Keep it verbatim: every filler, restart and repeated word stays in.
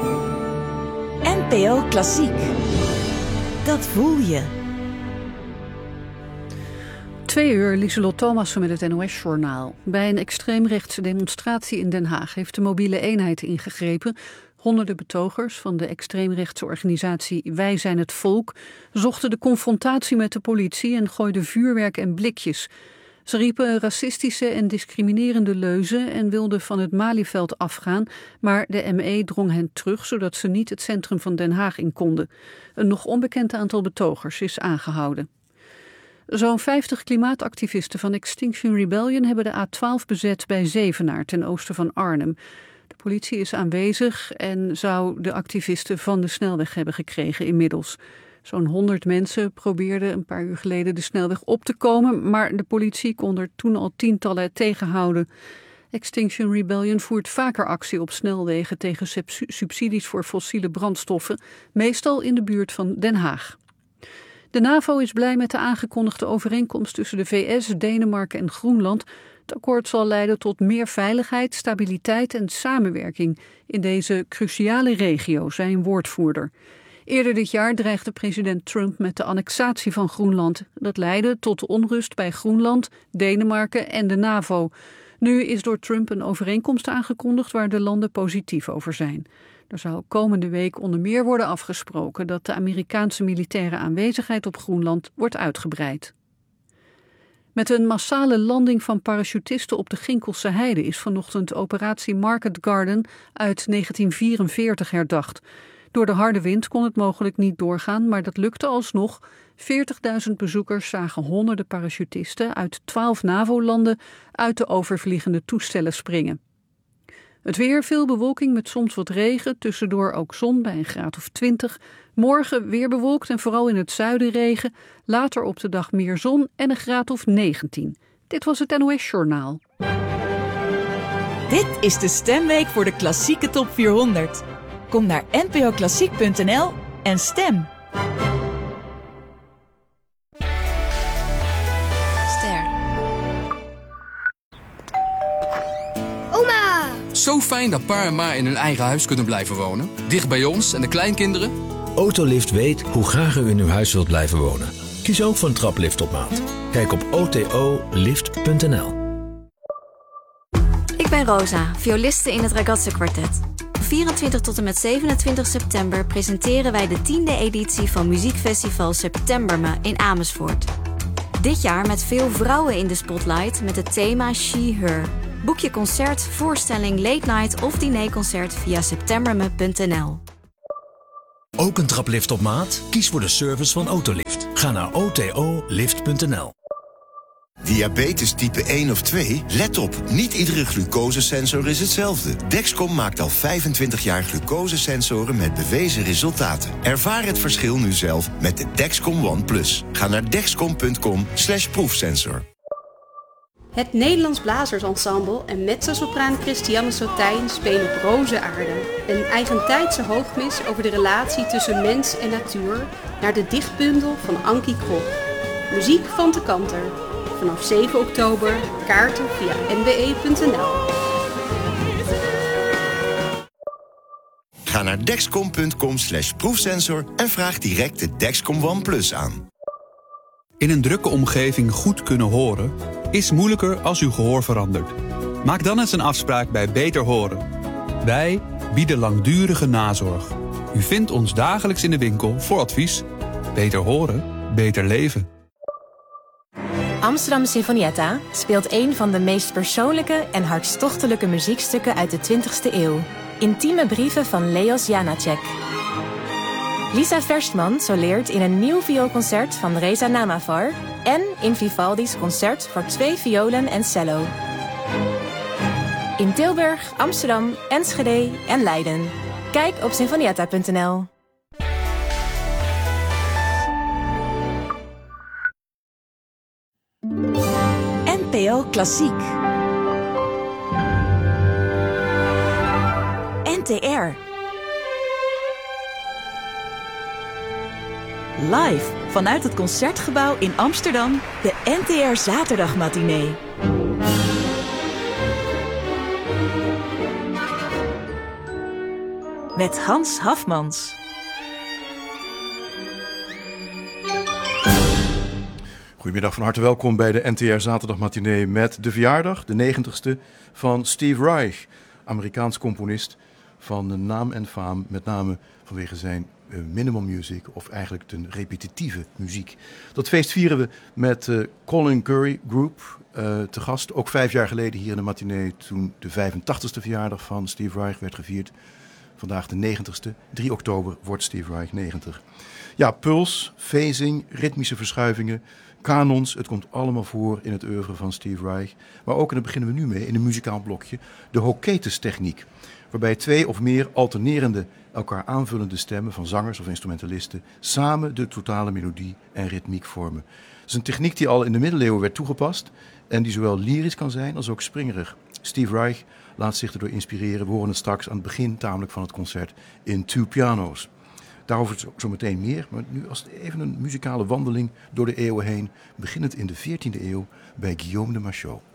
N P O Klassiek. Dat voel je. Twee uur, Lieselot Thomassen met het N O S-journaal. Bij een extreemrechtse demonstratie in Den Haag heeft de mobiele eenheid ingegrepen. Honderden betogers van de extreemrechtse organisatie Wij zijn het Volk zochten de confrontatie met de politie en gooiden vuurwerk en blikjes. Ze riepen racistische en discriminerende leuzen en wilden van het Malieveld afgaan, maar de M E drong hen terug zodat ze niet het centrum van Den Haag in konden. Een nog onbekend aantal betogers is aangehouden. Zo'n vijftig klimaatactivisten van Extinction Rebellion hebben de A twaalf bezet bij Zevenaar ten oosten van Arnhem. De politie is aanwezig en zou de activisten van de snelweg hebben gekregen inmiddels. Zo'n honderd mensen probeerden een paar uur geleden de snelweg op te komen, maar de politie kon er toen al tientallen tegenhouden. Extinction Rebellion voert vaker actie op snelwegen tegen subsidies voor fossiele brandstoffen, meestal in de buurt van Den Haag. De NAVO is blij met de aangekondigde overeenkomst tussen de V S, Denemarken en Groenland. Het akkoord zal leiden tot meer veiligheid, stabiliteit en samenwerking in deze cruciale regio, zei een woordvoerder. Eerder dit jaar dreigde president Trump met de annexatie van Groenland. Dat leidde tot onrust bij Groenland, Denemarken en de NAVO. Nu is door Trump een overeenkomst aangekondigd waar de landen positief over zijn. Er zou komende week onder meer worden afgesproken dat de Amerikaanse militaire aanwezigheid op Groenland wordt uitgebreid. Met een massale landing van parachutisten op de Ginkelse Heide is vanochtend operatie Market Garden uit negentien vierenveertig herdacht. Door de harde wind kon het mogelijk niet doorgaan, maar dat lukte alsnog. veertigduizend bezoekers zagen honderden parachutisten uit twaalf NAVO-landen uit de overvliegende toestellen springen. Het weer, veel bewolking met soms wat regen, tussendoor ook zon bij een graad of twintig. Morgen weer bewolkt en vooral in het zuiden regen. Later op de dag meer zon en een graad of negentien. Dit was het N O S-journaal. Dit is de stemweek voor de klassieke top vierhonderd. Kom naar n p o klassiek punt n l en stem. Ster. Oma! Zo fijn dat pa en ma in hun eigen huis kunnen blijven wonen. Dicht bij ons en de kleinkinderen. Autolift weet hoe graag u in uw huis wilt blijven wonen. Kies ook voor een traplift op maat. Kijk op o t o lift punt n l. Ik ben Rosa, violiste in het Ragazze Quartet. vierentwintig tot en met zevenentwintig september presenteren wij de tiende editie van muziekfestival Septemberme in Amersfoort. Dit jaar met veel vrouwen in de spotlight met het thema She-Her. Boek je concert, voorstelling, late night of dinerconcert via septemberme punt n l. Ook een traplift op maat? Kies voor de service van Autolift. Ga naar o t o lift punt n l. Diabetes type één of twee? Let op, niet iedere glucosesensor is hetzelfde. Dexcom maakt al vijfentwintig jaar glucosesensoren met bewezen resultaten. Ervaar het verschil nu zelf met de Dexcom One Plus. Ga naar dexcom punt com slash proefsensor. Het Nederlands Blazersensemble en mezzosopraan Christiane Sotijn spelen op Roze Aarde. Een eigentijdse hoogmis over de relatie tussen mens en natuur naar de dichtbundel van Ankie Krop. Muziek van de Kanter. Vanaf zeven oktober, kaarten via n b e punt n l. Ga naar dexcom punt com slash proefsensor en vraag direct de Dexcom One Plus aan. In een drukke omgeving goed kunnen horen is moeilijker als uw gehoor verandert. Maak dan eens een afspraak bij Beter Horen. Wij bieden langdurige nazorg. U vindt ons dagelijks in de winkel voor advies. Beter horen, beter leven. Amsterdam Sinfonietta speelt een van de meest persoonlijke en hartstochtelijke muziekstukken uit de twintigste eeuw. Intieme brieven van Leos Janáček. Lisa Verstman soleert in een nieuw vioolconcert van Reza Namavar en in Vivaldi's concert voor twee violen en cello. In Tilburg, Amsterdam, Enschede en Leiden. Kijk op sinfonietta punt n l. N P O Klassiek. N T R. Live vanuit het Concertgebouw in Amsterdam, de N T R Zaterdagmatinee. met Hans Hafmans. Goedemiddag, van harte welkom bij de N T R Zaterdagmatinee met de verjaardag, de negentigste, van Steve Reich, Amerikaans componist van naam en faam, met name vanwege zijn uh, minimal music, of eigenlijk de repetitieve muziek. Dat feest vieren we met uh, Colin Currie Group, uh, te gast, ook vijf jaar geleden hier in de matinee, toen de vijfentachtigste verjaardag van Steve Reich werd gevierd. Vandaag de negentigste, drie oktober wordt Steve Reich negentig. Ja, puls, phasing, ritmische verschuivingen, kanons, het komt allemaal voor in het oeuvre van Steve Reich. Maar ook, en daar beginnen we nu mee, in een muzikaal blokje, de Hoketes-techniek. Waarbij twee of meer alternerende, elkaar aanvullende stemmen van zangers of instrumentalisten samen de totale melodie en ritmiek vormen. Het is een techniek die al in de middeleeuwen werd toegepast en die zowel lyrisch kan zijn als ook springerig. Steve Reich laat zich erdoor inspireren. We horen het straks aan het begin tamelijk van het concert in Two Pianos. Daarover zo meteen meer, maar nu als even een muzikale wandeling door de eeuwen heen, beginnend in de veertiende eeuw bij Guillaume de Machaut.